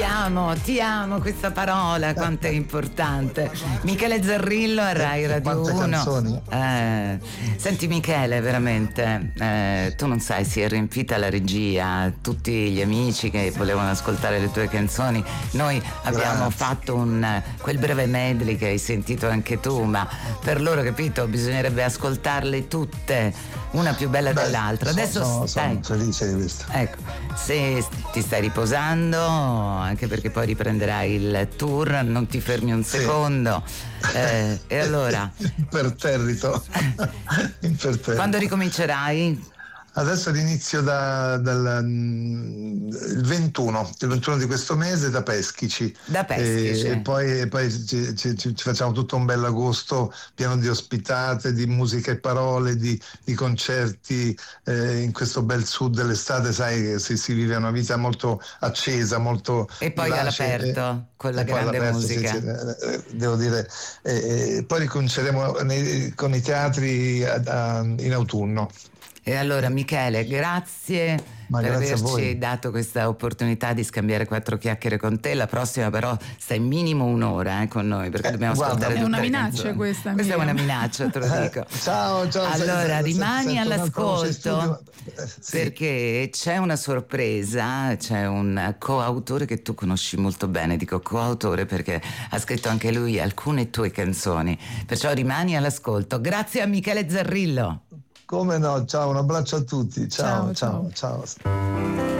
Ti amo, questa parola quanto è importante. Michele Zarrillo a Rai Radio 1. Canzoni. Senti Michele, veramente, tu non sai, si è riempita la regia, tutti gli amici che volevano ascoltare le tue canzoni. Noi abbiamo fatto quel breve medley che hai sentito anche tu, ma per loro, capito, bisognerebbe ascoltarle tutte, una più bella dell'altra. Adesso sono felice di questo. Ecco, se ti stai riposando, anche perché poi riprenderai il tour, non ti fermi un secondo. E allora? Imperterrito. Quando ricomincerai? Adesso l'inizio il 21 di questo mese da Peschici. E poi ci facciamo tutto un bel agosto pieno di ospitate, di musica e parole, di concerti in questo bel sud dell'estate, sai che si vive una vita molto accesa, molto e poi vivace, all'aperto con la grande musica. Devo dire, poi ricominceremo con i teatri in autunno. E allora Michele, grazie per averci dato questa opportunità di scambiare 4 chiacchiere con te. La prossima però stai minimo un'ora con noi, perché dobbiamo ascoltare tutte le canzoni. È una minaccia questa. Questa è una minaccia, te lo dico. Ciao. Allora rimani all'ascolto, perché c'è una sorpresa, c'è un coautore che tu conosci molto bene, dico coautore perché ha scritto anche lui alcune tue canzoni, perciò rimani all'ascolto. Grazie a Michele Zarrillo. Come no, ciao, un abbraccio a tutti. Ciao.